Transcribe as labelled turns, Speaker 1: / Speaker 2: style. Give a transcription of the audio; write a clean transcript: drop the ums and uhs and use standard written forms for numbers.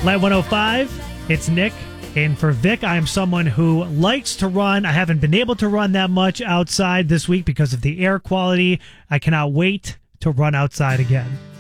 Speaker 1: Light 105, it's Nick. And for Vic, I am someone who likes to run. I haven't been able to run that much outside this week because of the air quality. I cannot wait to run outside again.